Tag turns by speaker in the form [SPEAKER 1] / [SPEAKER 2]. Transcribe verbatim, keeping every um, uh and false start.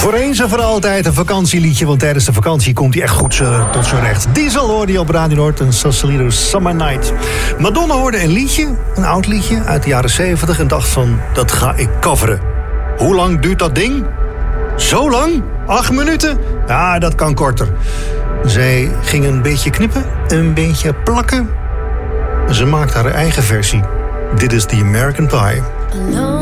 [SPEAKER 1] Voor eens en voor altijd een vakantieliedje, want tijdens de vakantie komt hij echt goed uh, tot zijn recht. Diesel hoorde je op Radio Noord en Sausalito's Summer Night. Madonna hoorde een liedje, een oud liedje uit de jaren zeventig en dacht van, dat ga ik coveren. Hoe lang duurt dat ding? Zo lang? Acht minuten? Ja, dat kan korter. Zij ging een beetje knippen, een beetje plakken. Ze maakt haar eigen versie. Dit is The American Pie.